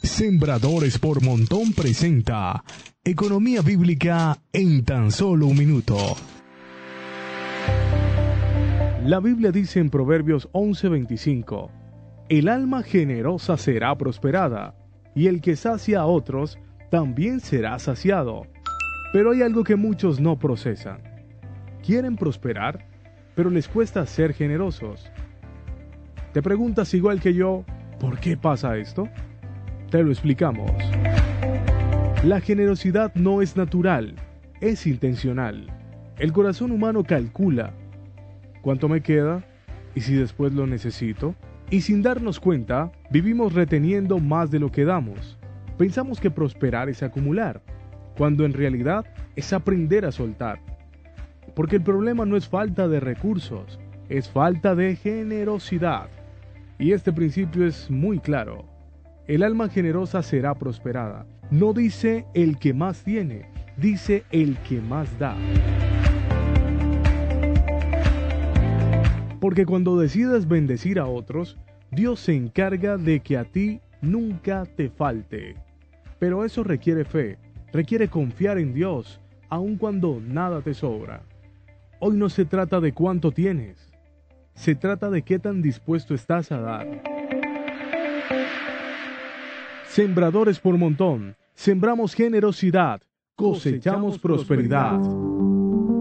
Sembradores por Montón presenta Economía Bíblica en tan solo un minuto. La Biblia dice en Proverbios 11:25: el alma generosa será prosperada, y el que sacia a otros también será saciado. Pero hay algo que muchos no procesan. Quieren prosperar, pero les cuesta ser generosos. ¿Te preguntas igual que yo, por qué pasa esto? Te lo explicamos. La generosidad no es natural, es intencional. El corazón humano calcula: ¿cuánto me queda? ¿Y si después lo necesito? Y sin darnos cuenta, vivimos reteniendo más de lo que damos. Pensamos que prosperar es acumular, cuando en realidad es aprender a soltar. Porque el problema no es falta de recursos, es falta de generosidad. Y este principio es muy claro. El alma generosa será prosperada. No dice el que más tiene, dice el que más da. Porque cuando decides bendecir a otros, Dios se encarga de que a ti nunca te falte. Pero eso requiere fe, requiere confiar en Dios, aun cuando nada te sobra. Hoy no se trata de cuánto tienes, se trata de qué tan dispuesto estás a dar. Sembradores por Montón, sembramos generosidad, cosechamos prosperidad.